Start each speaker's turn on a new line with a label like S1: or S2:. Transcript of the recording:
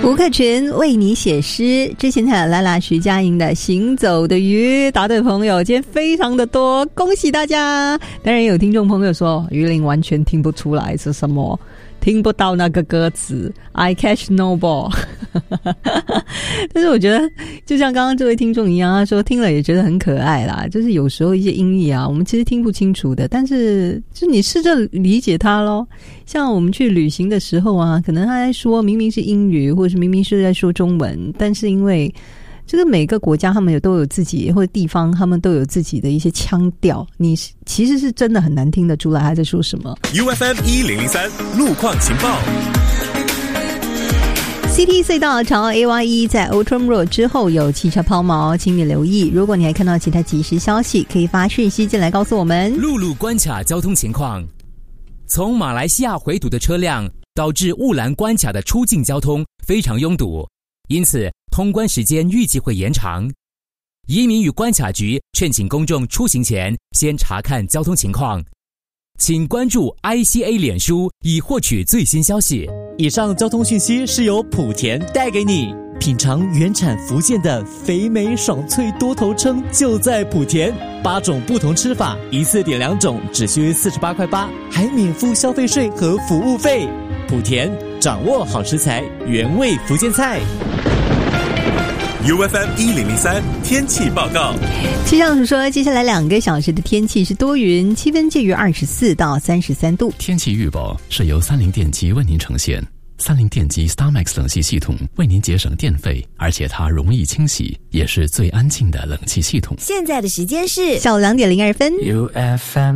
S1: 吴克群为你写诗，之前还有拉拉徐佳莹的行走的鱼，答对朋友今天非常的多，恭喜大家。当然有听众朋友说于玲完全听不出来是什么，听不到那个歌词 I catch no ball 但是我觉得就像刚刚这位听众一样，他说听了也觉得很可爱啦，就是有时候一些音译啊我们其实听不清楚的，但是就你试着理解它咯。像我们去旅行的时候啊，可能他在说明明是英语或者是明明是在说中文，但是因为这个每个国家他们都有自己，或者地方他们都有自己的一些腔调，你其实是真的很难听得出来他在说什么。
S2: UFM1003 路况情报。
S1: CT 隧道朝 AY1 在 Outram Road 之后有汽车抛锚，请你留意。如果你还看到其他即时消息，可以发讯息进来告诉我们。
S3: 陆路关卡交通情况，从马来西亚回堵的车辆导致雾兰关卡的出境交通非常拥堵，因此通关时间预计会延长。移民与关卡局劝请公众出行前先查看交通情况，请关注 ICA 脸书以获取最新消息。
S4: 以上交通讯息是由莆田带给你。品尝原产福建的肥美爽脆多头称就在莆田，8种不同吃法，一次点2种只需48块8，还免付消费税和服务费。莆田掌握好食材，原味福建菜。
S2: UFM1003 天气报告。
S1: 气象署说，接下来2个小时的天气是多云，气温介于24到33度。
S5: 天气预报是由三菱电机为您呈现。三菱电机 StarMax 冷气系统为您节省电费，而且它容易清洗，也是最安静的冷气系统。
S6: 现在的时间是
S1: 下午2点02分。
S7: UFM